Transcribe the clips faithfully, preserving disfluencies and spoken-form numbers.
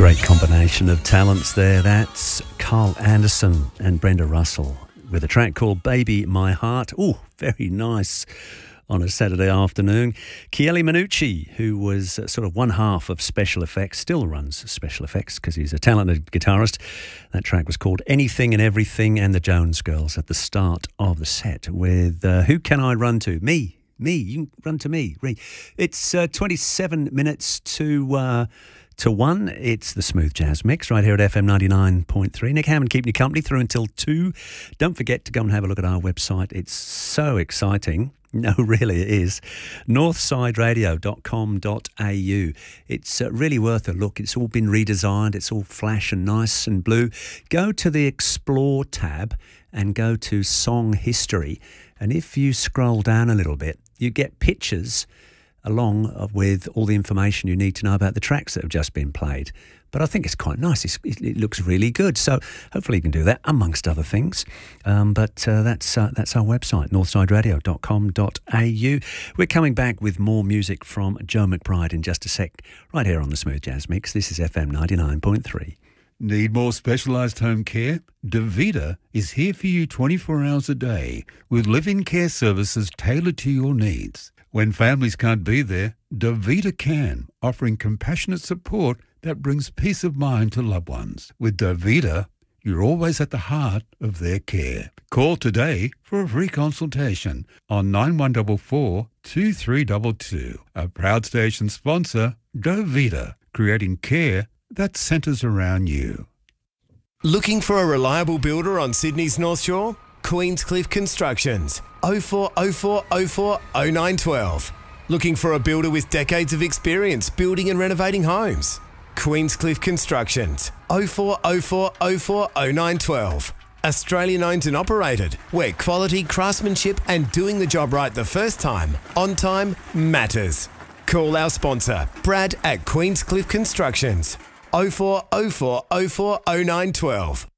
Great combination of talents there. That's Carl Anderson and Brenda Russell with a track called Baby My Heart. Oh, very nice on a Saturday afternoon. Chieli Minucci, who was sort of one half of Special Effects, still runs Special Effects because he's a talented guitarist. That track was called Anything and Everything, and the Jones Girls at the start of the set with uh, Who Can I Run To? Me. Me. You can run to me. It's uh, twenty-seven minutes to... Uh, To one, it's the Smooth Jazz Mix right here at F M ninety-nine point three. Nick Hammond keeping you company through until two. Don't forget to go and have a look at our website. It's so exciting. No, really it is. northside radio dot com dot a u. It's uh, really worth a look. It's all been redesigned. It's all flash and nice and blue. Go to the Explore tab and go to Song History. And if you scroll down a little bit, you get pictures along with all the information you need to know about the tracks that have just been played. But I think it's quite nice. It's, it looks really good. So hopefully you can do that, amongst other things. Um, but uh, that's uh, that's our website, northside radio dot com dot a u. We're coming back with more music from Joe McBride in just a sec, right here on the Smooth Jazz Mix. This is F M ninety-nine point three. Need more specialised home care? Davita is here for you twenty-four hours a day with live-in care services tailored to your needs. When families can't be there, Davita can, offering compassionate support that brings peace of mind to loved ones. With Davita, you're always at the heart of their care. Call today for a free consultation on nine one four four, two three two two. A proud station sponsor, Davita, creating care that centres around you. Looking for a reliable builder on Sydney's North Shore? Queenscliff Constructions, oh four oh four oh four oh nine one two. Looking for a builder with decades of experience building and renovating homes? Queenscliff Constructions, oh four oh four oh four oh nine one two. Australian owned and operated, where quality, craftsmanship and doing the job right the first time, on time, matters. Call our sponsor, Brad at Queenscliff Constructions, oh four oh four oh four oh nine one two.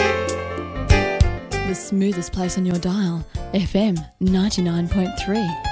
The smoothest place on your dial, F M ninety-nine point three.